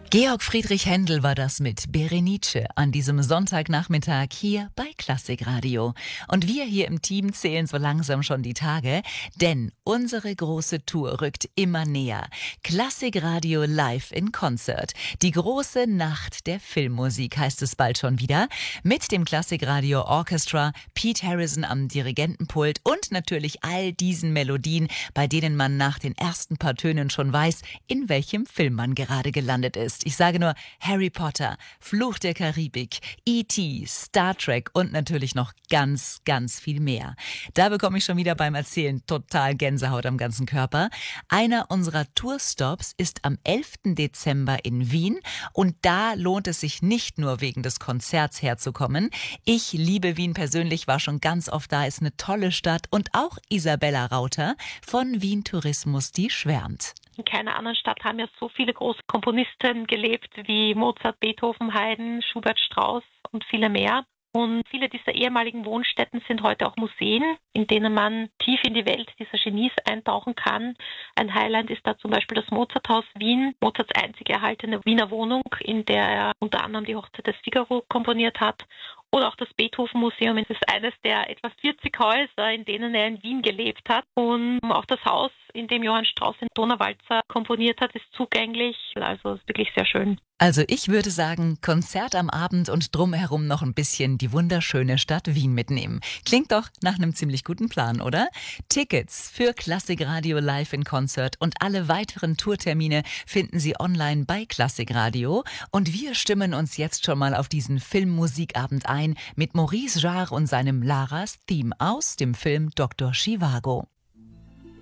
Georg Friedrich Händel war das mit Berenice an diesem Sonntagnachmittag hier bei Klassikradio. Und wir hier im Team zählen so langsam schon die Tage, denn unsere große Tour rückt immer näher. Klassikradio live in Concert. Die große Nacht der Filmmusik heißt es bald schon wieder. Mit dem Klassikradio Orchestra, Pete Harrison am Dirigentenpult und natürlich all diesen Melodien, bei denen man nach den ersten paar Tönen schon weiß, in welchem Film man gerade gelandet ist. Ich sage nur Harry Potter, Fluch der Karibik, E.T., Star Trek und natürlich noch ganz, ganz viel mehr. Da bekomme ich schon wieder beim Erzählen total Gänsehaut am ganzen Körper. Einer unserer Tourstops ist am 11. Dezember in Wien und da lohnt es sich nicht nur wegen des Konzerts herzukommen. Ich liebe Wien persönlich, war schon ganz oft da, ist eine tolle Stadt und auch Isabella Rauter von Wien Tourismus, die schwärmt. In keiner anderen Stadt haben ja so viele große Komponisten gelebt wie Mozart, Beethoven, Haydn, Schubert, Strauss und viele mehr. Und viele dieser ehemaligen Wohnstätten sind heute auch Museen, in denen man tief in die Welt dieser Genies eintauchen kann. Ein Highlight ist da zum Beispiel das Mozarthaus Wien, Mozarts einzige erhaltene Wiener Wohnung, in der er unter anderem die Hochzeit des Figaro komponiert hat. Oder auch das Beethoven-Museum ist eines der etwa 40 Häuser, in denen er in Wien gelebt hat. Und auch das Haus, in dem Johann Strauss den Donauwalzer komponiert hat, ist zugänglich. Also ist wirklich sehr schön. Also ich würde sagen, Konzert am Abend und drumherum noch ein bisschen die wunderschöne Stadt Wien mitnehmen. Klingt doch nach einem ziemlich guten Plan, oder? Tickets für Klassikradio Live in Concert und alle weiteren Tourtermine finden Sie online bei Klassikradio. Und wir stimmen uns jetzt schon mal auf diesen Filmmusikabend ein mit Maurice Jarre und seinem Laras Theme aus dem Film Dr. Zhivago.